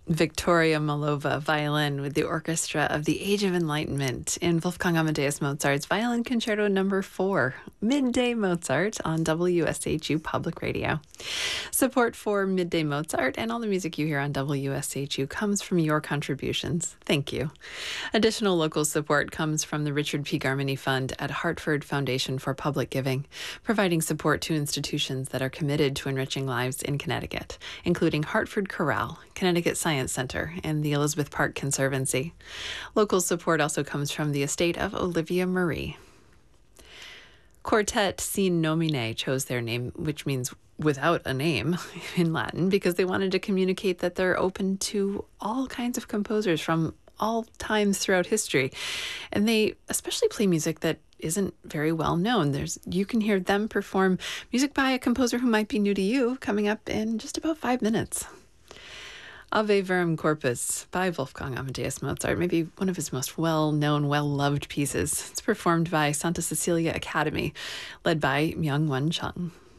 Victoria Malova, violin with the Orchestra of the Age of Enlightenment in Wolfgang Amadeus Mozart's Violin Concerto No. 4, Midday Mozart on WSHU Public Radio. Support for Midday Mozart and all the music you hear on WSHU comes from your contributions. Thank you. Additional local support comes from the Richard P. Garmany Fund at Hartford Foundation for Public Giving, providing support to institutions that are committed to enriching lives in Connecticut, including Hartford Chorale, Connecticut Science Center, and the Elizabeth Park Conservancy. Local support also comes from the estate of Olivia Marie. Quartet Sine Nomine chose their name, which means without a name in Latin, because they wanted to communicate that they're open to all kinds of composers from all times throughout history. And they especially play music that isn't very well known. You can hear them perform music by a composer who might be new to you coming up in just about 5 minutes. Ave Verum Corpus by Wolfgang Amadeus Mozart, maybe one of his most well-known, well-loved pieces. It's performed by Santa Cecilia Academy, led by Myung-Won Chung.